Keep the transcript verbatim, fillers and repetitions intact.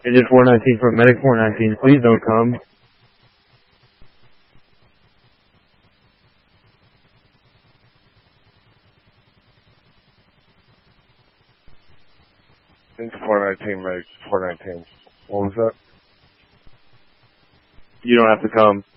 Agent four nineteen from Medic four nineteen, please don't come. Agent four nineteen, Medic four nineteen. What was that? You don't have to come.